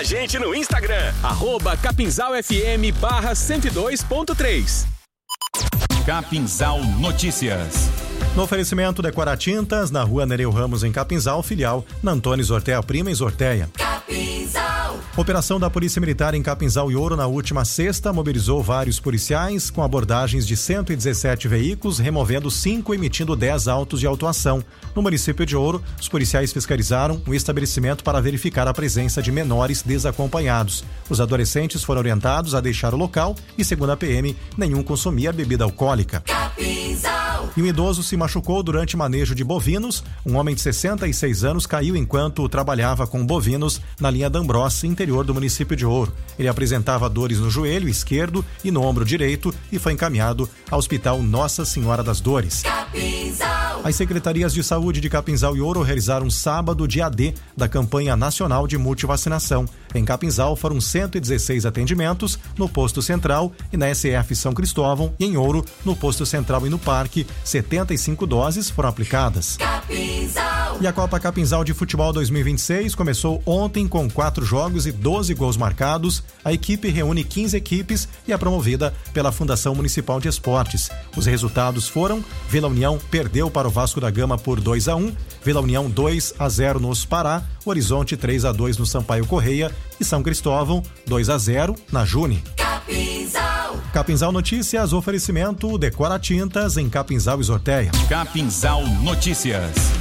a gente no Instagram, @capinzalfm/102.3. Capinzal Notícias. No oferecimento Decora Tintas, na rua Nereu Ramos, em Capinzal, filial na Antônio Zorteia Prima, em Zorteia. Capinzal. Operação da Polícia Militar em Capinzal e Ouro na última sexta mobilizou vários policiais com abordagens de 117 veículos, removendo 5 e emitindo 10 autos de autuação. No município de Ouro, os policiais fiscalizaram o estabelecimento para verificar a presença de menores desacompanhados. Os adolescentes foram orientados a deixar o local e, segundo a PM, nenhum consumia bebida alcoólica. Capinzal. E um idoso se machucou durante manejo de bovinos. Um homem de 66 anos caiu enquanto trabalhava com bovinos na linha D'Ambros, interior do município de Ouro. Ele apresentava dores no joelho esquerdo e no ombro direito e foi encaminhado ao Hospital Nossa Senhora das Dores. Capinzal. As secretarias de saúde de Capinzal e Ouro realizaram sábado dia D da campanha nacional de multivacinação. Em Capinzal foram 116 atendimentos no posto central e na SF São Cristóvão, e em Ouro, no posto central e no parque, 75 doses foram aplicadas. Capinzal. E a Copa Capinzal de Futebol 2026 começou ontem com 4 jogos e 12 gols marcados. A equipe reúne 15 equipes e é promovida pela Fundação Municipal de Esportes. Os resultados foram: Vila União perdeu para o Vasco da Gama por 2-1, Vila União 2-0 nos Pará, Horizonte 3-2 no Sampaio Correia e São Cristóvão 2-0 na Juni. Capinzal. Capinzal Notícias, oferecimento Decora Tintas em Capinzal e Zorteia. Capinzal Notícias.